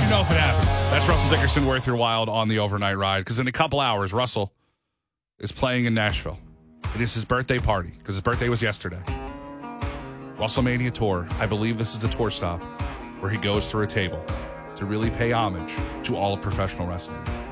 you know if it happens. That's Russell Dickerson, Worth Your Wild on the overnight ride. Because in a couple hours, Russell is playing in Nashville. It is his birthday party because his birthday was yesterday. WrestleMania Tour. I believe this is the tour stop where he goes through a table to really pay homage to all of professional wrestling.